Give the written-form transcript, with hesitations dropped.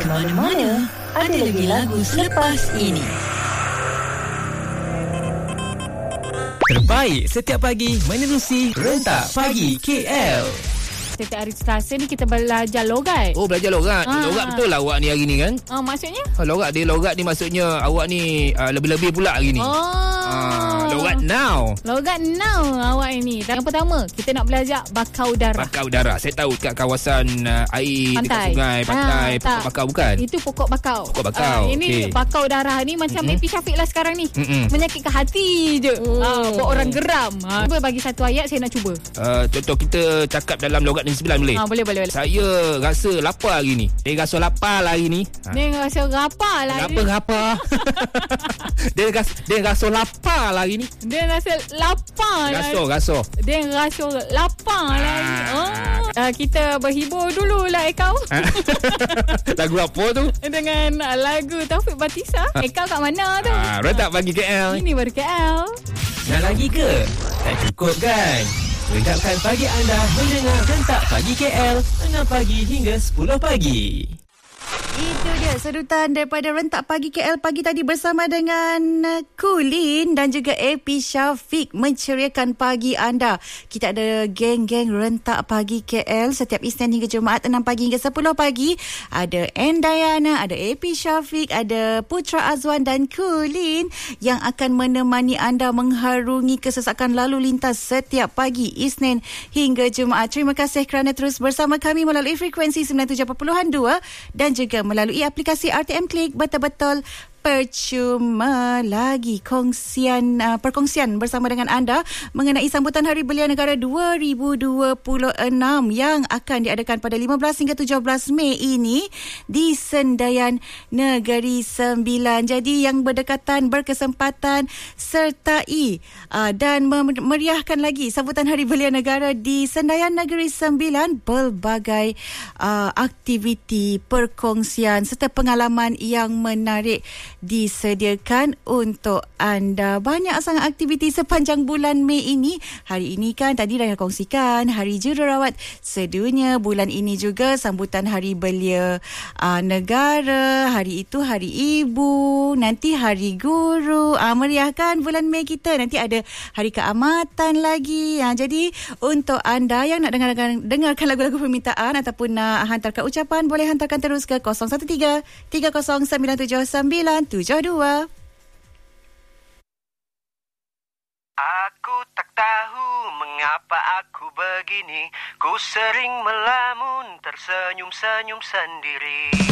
mana-mana. Ada lagi lagu selepas ini. Terbaik setiap pagi menerusi Rentak Pagi KL. Setiap hari Selasa ni kita belajar logat. Oh, belajar logat. Logat betul lah awak ni hari ni kan? Maksudnya? Logat ni maksudnya awak ni lebih-lebih pula hari ni. Logat now. Logat now awak ini. Yang pertama, kita nak belajar bakau darah. Bakau darah. Saya tahu dekat kawasan air, pantai. dekat sungai, pantai, pokok bakau bukan? Itu pokok bakau. Pokok bakau. Ini okay. Bakau darah ni macam Epi Syafiq lah sekarang ni. Menyakitkan hati je. Buat orang geram. Cuba bagi satu ayat, saya nak cuba. Contoh kita cakap dalam logat ni 9 boleh? Boleh. Saya rasa lapar hari ni. Dia rasa lapar lah hari ni. Dia rasa lapar lah hari ni. Lapar. Dia rasa lapar lah hari ni. Dia rasa lapar lah. Rasa. Dia rasa lapar lah hari ni. Kita berhibur dulu lah Ekau. Lagu apa tu? Dengan lagu Taufik Batisa. Ekau kat mana tu? Rentak Pagi KL. Ini baru KL. Nak lagi ke? Tak cukup kan? Lengkapkan pagi anda mendengar Rentak Pagi KL 6 pagi hingga 10 pagi. Itu dia sedutan daripada Rentak Pagi KL pagi tadi bersama dengan Kulin dan juga Epi Syafiq menceriakan pagi anda. Kita ada geng-geng Rentak Pagi KL setiap Isnin hingga Jumaat 6 pagi hingga 10 pagi. Ada Endayana, ada Epi Syafiq, ada Putra Azwan dan Kulin yang akan menemani anda mengharungi kesesakan lalu lintas setiap pagi Isnin hingga Jumaat. Terima kasih kerana terus bersama kami melalui frekuensi 97.2 dan juga melalui aplikasi RTM Klik. Betul-betul percuma lagi perkongsian bersama dengan anda mengenai sambutan Hari Belia Negara 2026 yang akan diadakan pada 15 hingga 17 Mei ini di Sendayan Negeri Sembilan. Jadi yang berdekatan berkesempatan sertai dan meriahkan lagi sambutan Hari Belia Negara di Sendayan Negeri Sembilan. Pelbagai aktiviti, perkongsian serta pengalaman yang menarik disediakan untuk anda. Banyak sangat aktiviti sepanjang bulan Mei ini. Hari ini kan tadi dah kongsikan Hari Jururawat Sedunia. Bulan ini juga sambutan Hari Belia Negara. Hari itu Hari Ibu. Nanti Hari Guru. Meriahkan bulan Mei kita. Nanti ada Hari Keamatan lagi. Jadi untuk anda yang nak dengarkan lagu-lagu permintaan ataupun nak hantarkan ucapan, boleh hantarkan terus ke 013 3097 972. Aku tak tahu mengapa aku begini. Ku sering melamun, tersenyum-senyum sendiri.